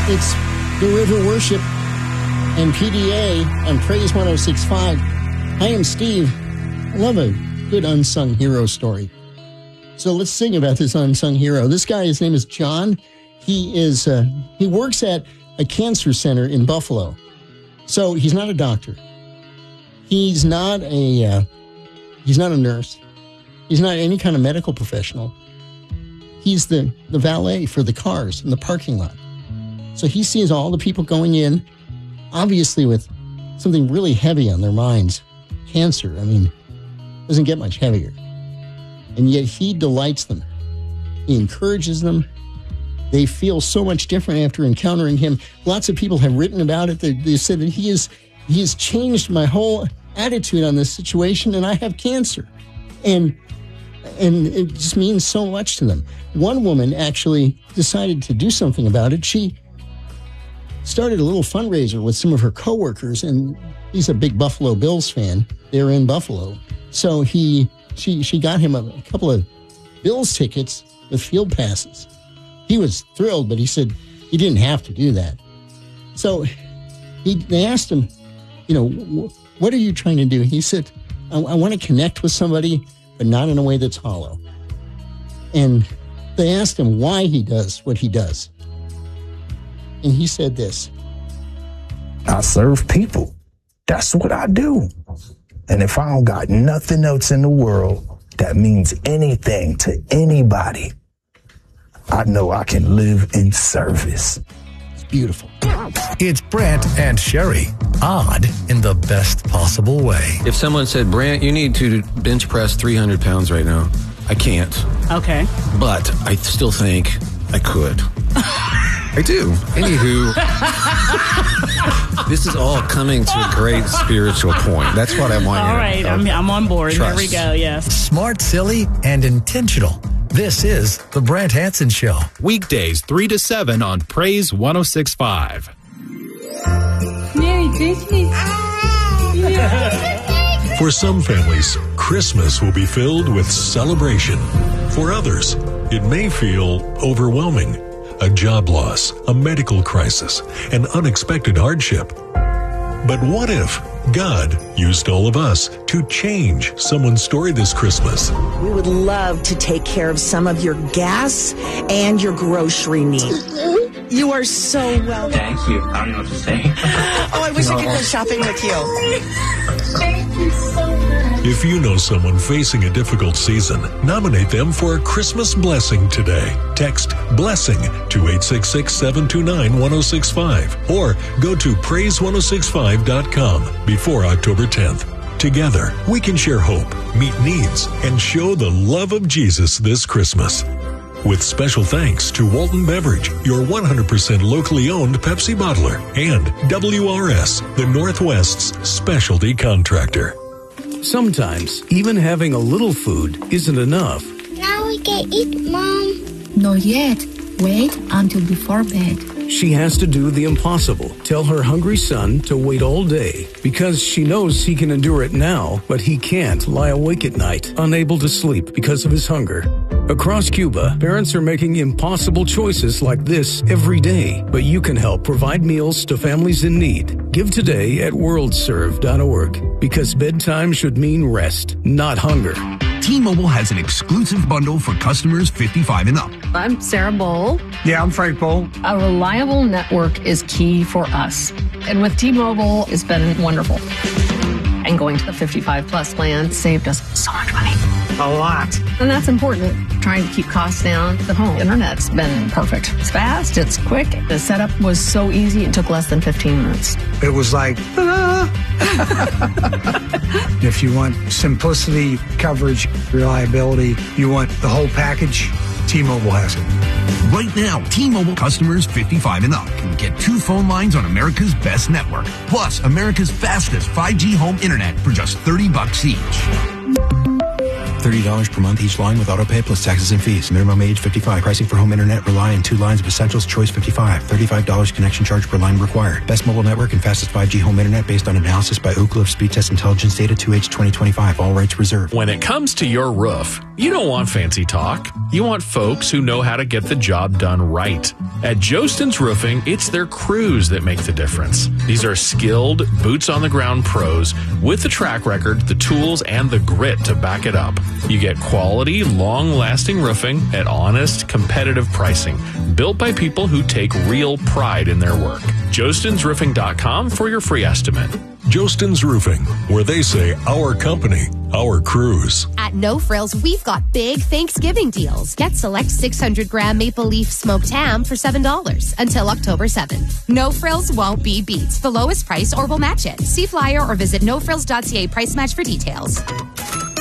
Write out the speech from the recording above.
It's the River Worship and PDA on Praise 106.5. I am Steve. I love a good unsung hero story. So let's sing about this unsung hero. This guy, his name is John. He works at a cancer center in Buffalo. So he's not a doctor. He's not a nurse. He's not any kind of medical professional. He's the valet for the cars in the parking lot. So he sees all the people going in, obviously with something really heavy on their minds. Cancer, doesn't get much heavier. And yet he delights them. He encourages them. They feel so much different after encountering him. Lots of people have written about it. They said that he has changed my whole attitude on this situation, and I have cancer. And it just means so much to them. One woman actually decided to do something about it. She started a little fundraiser with some of her coworkers, and he's a big Buffalo Bills fan. They're in Buffalo. So she got him a couple of Bills tickets with field passes. He was thrilled, but he said he didn't have to do that. So they asked him, what are you trying to do? He said, I want to connect with somebody, but not in a way that's hollow. And they asked him why he does what he does. And he said this. I serve people. That's what I do. And if I don't got nothing else in the world that means anything to anybody, I know I can live in service. It's beautiful. It's Brant and Sherry. Odd in the best possible way. If someone said, Brant, you need to bench press 300 pounds right now, I can't. Okay. But I still think I could. I do. Anywho, this is all coming to a great spiritual point. That's what I want you to All right, I'm on board. Trust. There we go, yes. Smart, silly, and intentional. This is The Brant Hansen Show. Weekdays 3 to 7 on Praise 106.5. Merry Christmas. For some families, Christmas will be filled with celebration. For others, it may feel overwhelming. A job loss, a medical crisis, an unexpected hardship. But what if God used all of us to change someone's story this Christmas? We would love to take care of some of your gas and your grocery needs. You are so welcome. Thank you. I don't know what to say. I wish I could go shopping with you. Thank you so much. If you know someone facing a difficult season, nominate them for a Christmas blessing today. Text BLESSING to 866-729-1065 or go to praise1065.com before October 10th. Together, we can share hope, meet needs, and show the love of Jesus this Christmas. With special thanks to Walton Beverage, your 100% locally owned Pepsi bottler, and WRS, the Northwest's specialty contractor. Sometimes, even having a little food isn't enough. Now we can eat, Mom. Not yet. Wait until before bed. She has to do the impossible. Tell her hungry son to wait all day because she knows he can endure it now, but he can't lie awake at night, unable to sleep because of his hunger. Across Cuba, parents are making impossible choices like this every day, but you can help provide meals to families in need. Give today at worldserve.org because bedtime should mean rest, not hunger. T-Mobile has an exclusive bundle for customers 55 and up. I'm Sarah Bowl. Yeah, I'm Frank Bowl. A reliable network is key for us. And with T-Mobile, it's been wonderful. And going to the 55 plus plan saved us so much money. A lot. And that's important. Trying to keep costs down. The home internet's been perfect. It's fast, it's quick. The setup was so easy, it took less than 15 minutes. It was like, If you want simplicity, coverage, reliability, you want the whole package, T-Mobile has it. Right now, T-Mobile customers 55 and up can get 2 phone lines on America's best network, plus America's fastest 5G home internet for just $30 each. $30 per month each line with autopay plus taxes and fees. Minimum age 55. Pricing for home internet rely on 2 lines of Essentials Choice 55. $35 connection charge per line required. Best mobile network and fastest 5G home internet based on analysis by Ookla of Speed Test Intelligence data 2H 2025. All rights reserved. When it comes to your roof, you don't want fancy talk. You want folks who know how to get the job done right. At Jostin's Roofing, it's their crews that make the difference. These are skilled, boots-on-the-ground pros with the track record, the tools, and the grit to back it up. You get quality, long-lasting roofing at honest, competitive pricing, built by people who take real pride in their work. JostinsRoofing.com for your free estimate. Jostin's Roofing, where they say our company, our crews. At No Frills, we've got big Thanksgiving deals. Get select 600-gram maple leaf smoked ham for $7 until October 7th. No Frills won't be beat. The lowest price or we'll match it. See flyer or visit nofrills.ca price match for details.